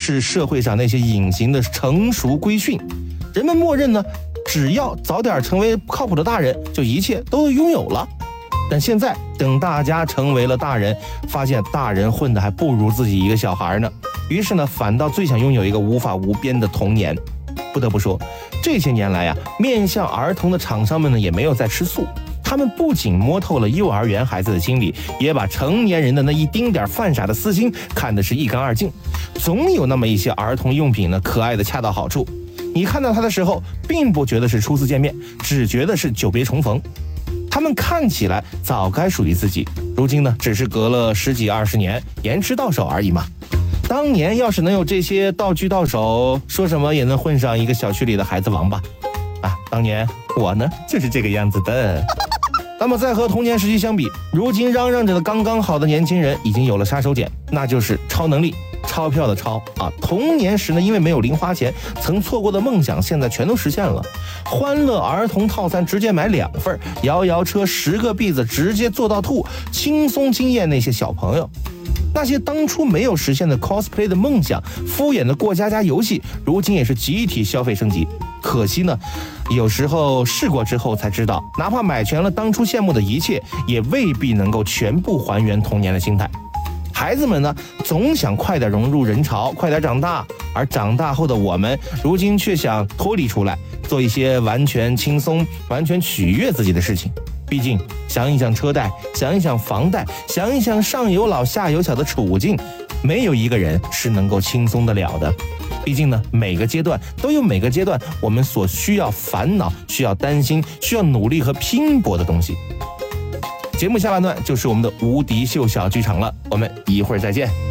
是社会上那些隐形的成熟规训。人们默认呢，只要早点成为靠谱的大人，就一切都拥有了。但现在等大家成为了大人，发现大人混得还不如自己一个小孩呢，于是呢，反倒最想拥有一个无法无边的童年。不得不说，这些年来呀，面向儿童的厂商们呢，也没有在吃素。他们不仅摸透了幼儿园孩子的心理，也把成年人的那一丁点犯傻的私心看得是一干二净。总有那么一些儿童用品呢，可爱的恰到好处。你看到它的时候，并不觉得是初次见面，只觉得是久别重逢。他们看起来早该属于自己，如今呢，只是隔了10几20年，延迟到手而已嘛。当年要是能有这些道具到手，说什么也能混上一个小区里的孩子王吧。当年我呢，就是这个样子的。那么在和童年时期相比，如今嚷嚷着的刚刚好的年轻人已经有了杀手锏，那就是超能力。钞票的钞啊，童年时呢，因为没有零花钱，曾错过的梦想现在全都实现了。欢乐儿童套餐直接买2份，摇摇车10个币子直接做到吐，轻松惊艳那些小朋友。那些当初没有实现的 cosplay 的梦想，敷衍的过家家游戏，如今也是集体消费升级。可惜呢，有时候试过之后才知道，哪怕买全了当初羡慕的一切，也未必能够全部还原童年的心态。孩子们呢，总想快点融入人潮，快点长大，而长大后的我们，如今却想脱离出来，做一些完全轻松、完全取悦自己的事情。毕竟，想一想车贷，想一想房贷，想一想上有老下有小的处境，没有一个人是能够轻松得了的。毕竟呢，每个阶段都有每个阶段我们所需要烦恼、需要担心、需要努力和拼搏的东西。节目下半段就是我们的无敌秀小剧场了，我们一会儿再见。